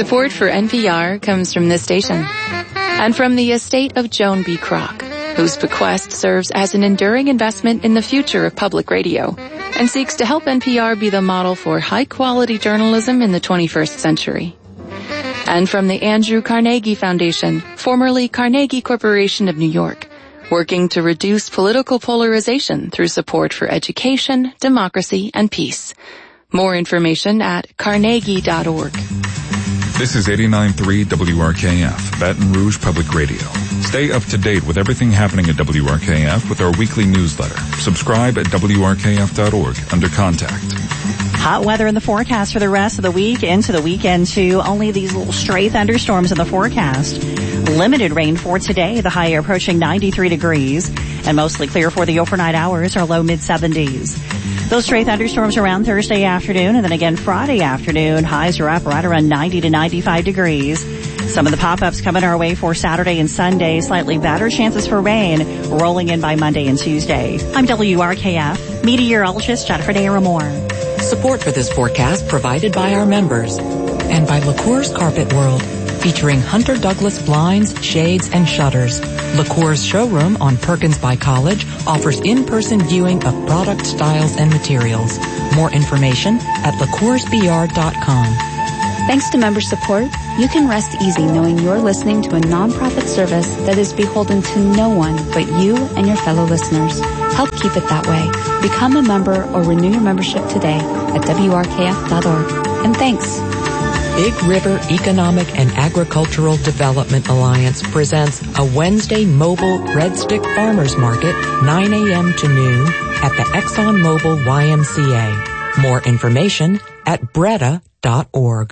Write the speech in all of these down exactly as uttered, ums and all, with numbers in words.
Support for N P R comes from this station and from the estate of Joan B. Kroc, whose bequest serves as an enduring investment in the future of public radio and seeks to help N P R be the model for high-quality journalism in the twenty-first century. And from the Andrew Carnegie Foundation, formerly Carnegie Corporation of New York, working to reduce political polarization through support for education, democracy, and peace. More information at carnegie dot org. This is eighty-nine point three W R K F, Baton Rouge Public Radio. Stay up to date with everything happening at W R K F with our weekly newsletter. Subscribe at W R K F dot org under Contact. Hot weather in the forecast for the rest of the week into the weekend, too. Only these little stray thunderstorms in the forecast. Limited rain for today, the high approaching ninety-three degrees, and mostly clear for the overnight hours, or low mid-seventies. Those stray thunderstorms around Thursday afternoon, and then again Friday afternoon. Highs are up right around ninety to ninety-five degrees. Some of the pop-ups coming our way for Saturday and Sunday. Slightly better chances for rain rolling in by Monday and Tuesday. I'm W R K F meteorologist Jennifer Daramore. Support for this forecast provided by our members and by LaCour's Carpet World, featuring Hunter Douglas blinds, shades, and shutters. LaCour's showroom on Perkins by College offers in-person viewing of product styles and materials. More information at la cours b r dot com. Thanks to member support, you can rest easy knowing you're listening to a nonprofit service that is beholden to no one but you and your fellow listeners. Help keep it that way. Become a member or renew your membership today at W R K F dot org. And thanks. Big River Economic and Agricultural Development Alliance presents a Wednesday mobile Red Stick Farmers Market, nine a.m. to noon, at the ExxonMobil Y M C A. More information at breda dot org.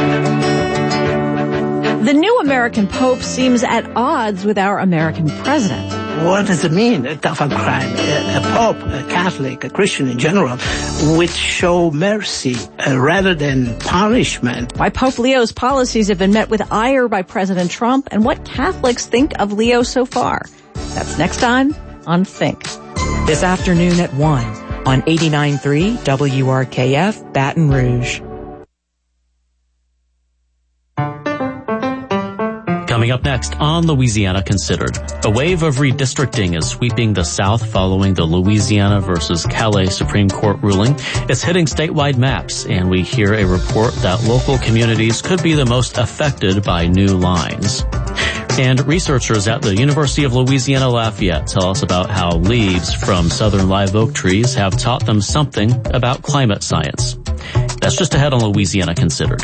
The new American Pope seems at odds with our American president. What does it mean, a tough crime? A, a Pope, a Catholic, a Christian in general, which show mercy uh, rather than punishment. Why Pope Leo's policies have been met with ire by President Trump, and what Catholics think of Leo so far. That's next time on Think. This afternoon at one on eighty-nine point three W R K F Baton Rouge. Coming up next on Louisiana Considered, a wave of redistricting is sweeping the South following the Louisiana versus Calais Supreme Court ruling. It's hitting statewide maps, and we hear a report that local communities could be the most affected by new lines. And researchers at the University of Louisiana Lafayette tell us about how leaves from southern live oak trees have taught them something about climate science. That's just ahead on Louisiana Considered.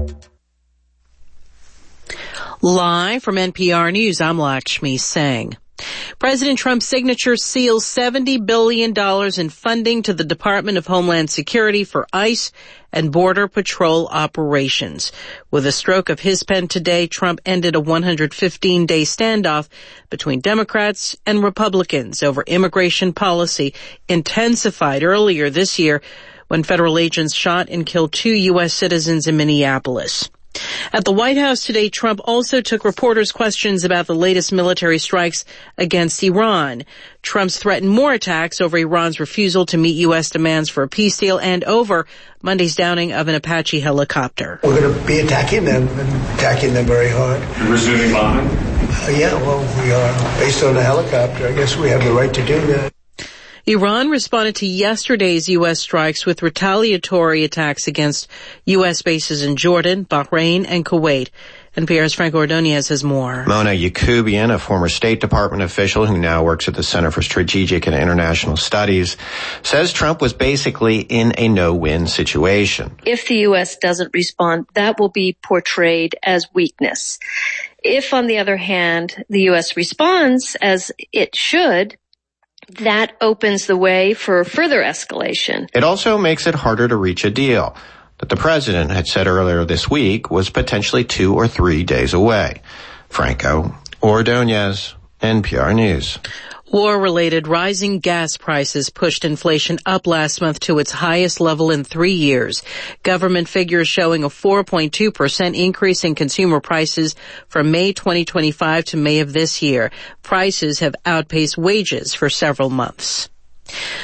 Live from N P R News, I'm Lakshmi Singh. President Trump's signature seals seventy billion dollars in funding to the Department of Homeland Security for ICE and Border Patrol operations. With a stroke of his pen today, Trump ended a one hundred fifteen day standoff between Democrats and Republicans over immigration policy, intensified earlier this year when federal agents shot and killed two U S citizens in Minneapolis. At the White House today, Trump also took reporters' questions about the latest military strikes against Iran. Trump's threatened more attacks over Iran's refusal to meet U S demands for a peace deal and over Monday's downing of an Apache helicopter. We're going to be attacking them and attacking them very hard. You're resuming bombing? Uh, yeah, well, we are. Based on the helicopter, I guess we have the right to do that. Iran responded to yesterday's U S strikes with retaliatory attacks against U S bases in Jordan, Bahrain, and Kuwait. N P R's Franco Ordonez has more. Mona Yacoubian, a former State Department official who now works at the Center for Strategic and International Studies, says Trump was basically in a no-win situation. If the U S doesn't respond, that will be portrayed as weakness. If, on the other hand, the U S responds as it should, that opens the way for further escalation. It also makes it harder to reach a deal that the president had said earlier this week was potentially two or three days away. Franco Ordonez, N P R News. War-related rising gas prices pushed inflation up last month to its highest level in three years. Government figures showing a four point two percent increase in consumer prices from May twenty twenty-five to May of this year. Prices have outpaced wages for several months.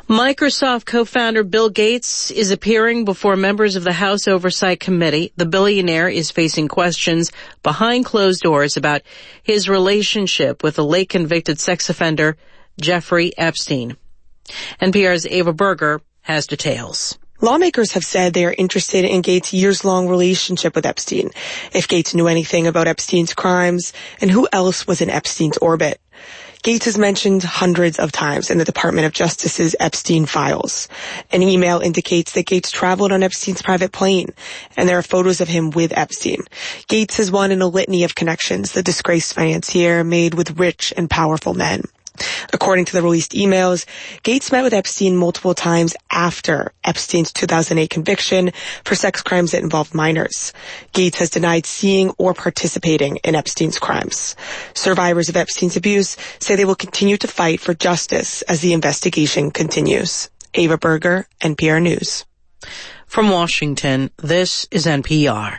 Microsoft co-founder Bill Gates is appearing before members of the House Oversight Committee. The billionaire is facing questions behind closed doors about his relationship with the late convicted sex offender Jeffrey Epstein. N P R's Ava Berger has details. Lawmakers have said they are interested in Gates' years-long relationship with Epstein, if Gates knew anything about Epstein's crimes, and who else was in Epstein's orbit. Gates is mentioned hundreds of times in the Department of Justice's Epstein files. An email indicates that Gates traveled on Epstein's private plane, and there are photos of him with Epstein. Gates is one in a litany of connections the disgraced financier made with rich and powerful men. According to the released emails, Gates met with Epstein multiple times after Epstein's two thousand eight conviction for sex crimes that involved minors. Gates has denied seeing or participating in Epstein's crimes. Survivors of Epstein's abuse say they will continue to fight for justice as the investigation continues. Ava Berger, N P R News. From Washington, this is N P R.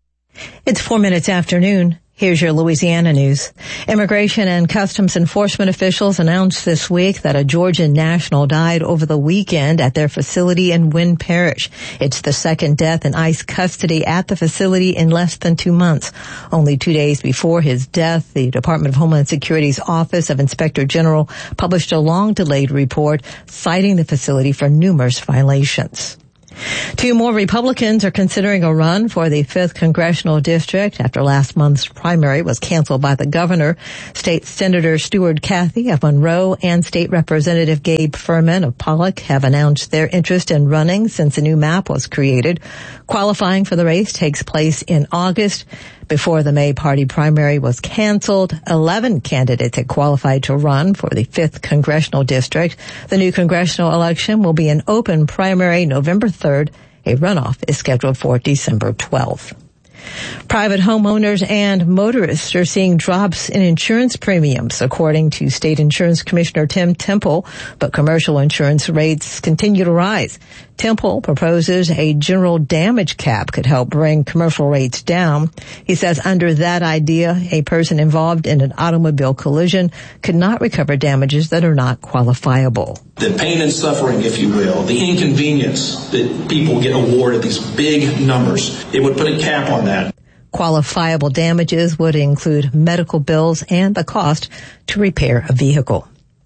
It's four minutes after noon. Here's your Louisiana news. Immigration and Customs Enforcement officials announced this week that a Georgia national died over the weekend at their facility in Wynn Parish. It's the second death in ICE custody at the facility in less than two months. Only two days before his death, the Department of Homeland Security's Office of Inspector General published a long-delayed report citing the facility for numerous violations. Two more Republicans are considering a run for the fifth Congressional District after last month's primary was canceled by the governor. State Senator Stuart Cathy of Monroe and State Representative Gabe Furman of Pollock have announced their interest in running since a new map was created. Qualifying for the race takes place in August. Before the May party primary was canceled, eleven candidates had qualified to run for the fifth Congressional District. The new congressional election will be an open primary November third. A runoff is scheduled for December twelfth. Private homeowners and motorists are seeing drops in insurance premiums, according to State Insurance Commissioner Tim Temple, but commercial insurance rates continue to rise. Temple proposes a general damage cap could help bring commercial rates down. He says under that idea, a person involved in an automobile collision could not recover damages that are not qualifiable. The pain and suffering, if you will, the inconvenience that people get awarded, these big numbers, it would put a cap on that. Qualifiable damages would include medical bills and the cost to repair a vehicle.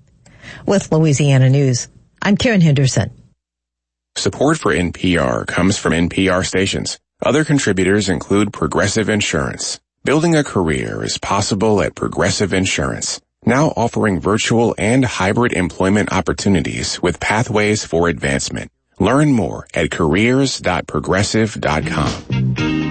With Louisiana News, I'm Karen Henderson. Support for N P R comes from N P R stations. Other contributors include Progressive Insurance. Building a career is possible at Progressive Insurance, now offering virtual and hybrid employment opportunities with pathways for advancement. Learn more at careers dot progressive dot com.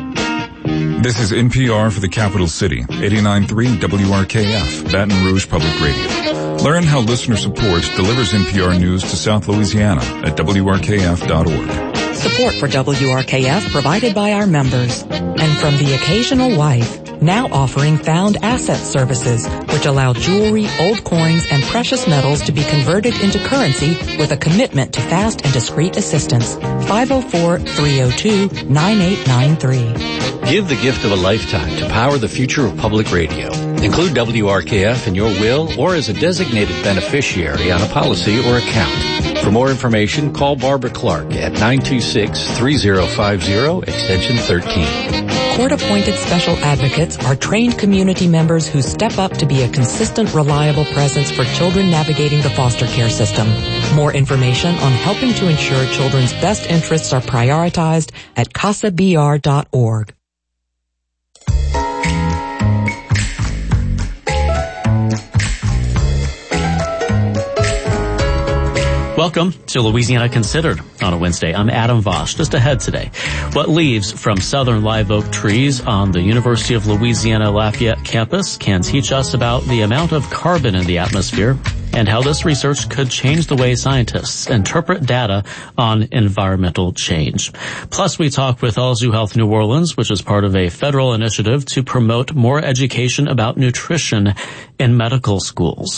This is N P R for the capital city, eighty-nine point three W R K F, Baton Rouge Public Radio. Learn how listener support delivers N P R news to South Louisiana at W R K F dot org. Support for W R K F provided by our members. And from The Occasional Wife, now offering found asset services, which allow jewelry, old coins, and precious metals to be converted into currency with a commitment to fast and discreet assistance. five oh four, three oh two, nine eight nine three. Give the gift of a lifetime to power the future of public radio. Include W R K F in your will or as a designated beneficiary on a policy or account. For more information, call Barbara Clark at nine two six, three oh five oh, extension thirteen. Court-appointed special advocates are trained community members who step up to be a consistent, reliable presence for children navigating the foster care system. More information on helping to ensure children's best interests are prioritized at casa b r dot org. Welcome to Louisiana Considered on a Wednesday. I'm Adam Vosch. Just ahead today, what leaves from southern live oak trees on the University of Louisiana Lafayette campus can teach us about the amount of carbon in the atmosphere and how this research could change the way scientists interpret data on environmental change. Plus, we talk with Alzu Health New Orleans, which is part of a federal initiative to promote more education about nutrition in medical schools.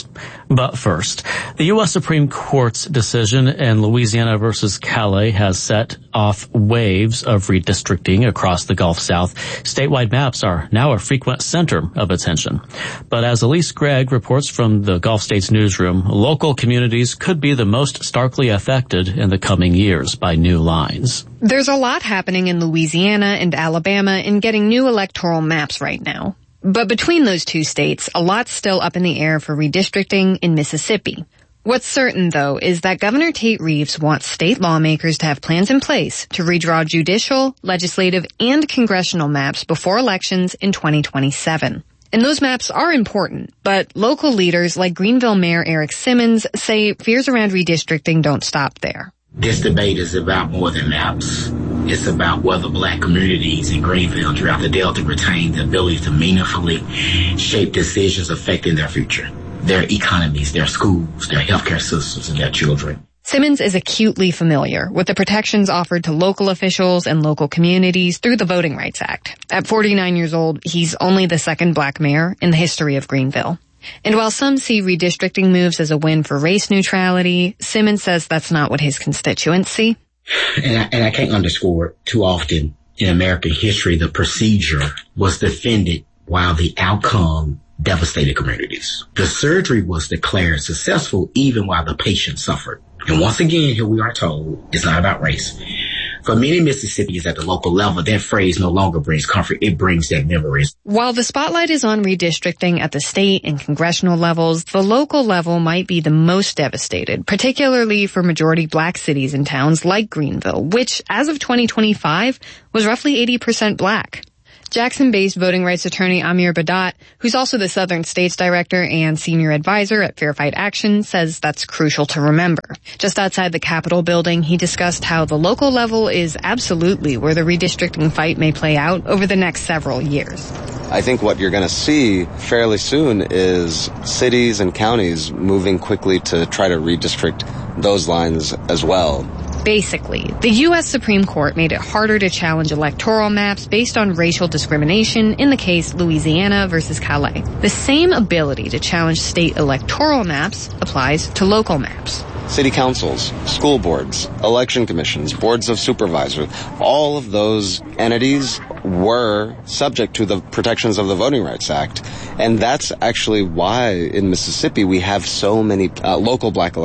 But first, the U S Supreme Court's decision in Louisiana versus Calais has set off waves of redistricting across the Gulf South. Statewide maps are now a frequent center of attention. But as Elise Gregg reports from the Gulf States newsroom, local communities could be the most starkly affected in the coming years by new lines. There's a lot happening in Louisiana and Alabama in getting new electoral maps right now. But between those two states, a lot's still up in the air for redistricting in Mississippi. What's certain, though, is that Governor Tate Reeves wants state lawmakers to have plans in place to redraw judicial, legislative, and congressional maps before elections in twenty twenty-seven. And those maps are important, but local leaders like Greenville Mayor Eric Simmons say fears around redistricting don't stop there. This debate is about more than maps. It's about whether black communities in Greenville throughout the Delta retain the ability to meaningfully shape decisions affecting their future, their economies, their schools, their healthcare systems, and their children. Simmons is acutely familiar with the protections offered to local officials and local communities through the Voting Rights Act. At forty-nine years old, he's only the second black mayor in the history of Greenville. And while some see redistricting moves as a win for race neutrality, Simmons says that's not what his constituents see. And I, and I can't underscore too often in American history, the procedure was defended while the outcome devastated communities. The surgery was declared successful even while the patient suffered. And once again, here we are told it's not about race. For many Mississippians at the local level, that phrase no longer brings comfort. It brings their memories. While the spotlight is on redistricting at the state and congressional levels, the local level might be the most devastated, particularly for majority black cities and towns like Greenville, which, as of twenty twenty-five, was roughly eighty percent black. Jackson-based voting rights attorney Amir Badat, who's also the Southern States Director and Senior Advisor at Fair Fight Action, says that's crucial to remember. Just outside the Capitol building, he discussed how the local level is absolutely where the redistricting fight may play out over the next several years. I think what you're going to see fairly soon is cities and counties moving quickly to try to redistrict those lines as well. Basically, the U S Supreme Court made it harder to challenge electoral maps based on racial discrimination in the case Louisiana versus Calais. The same ability to challenge state electoral maps applies to local maps. City councils, school boards, election commissions, boards of supervisors, all of those entities were subject to the protections of the Voting Rights Act. And that's actually why in Mississippi we have so many uh, local black electors.